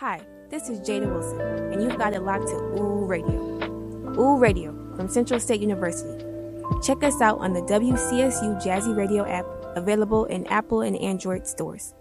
Hi, this is Jada Wilson, and you've got it locked to Ooh Radio. Ooh Radio from Central State University. Check us out on the WCSU Jazzy Radio app, available in Apple and Android stores.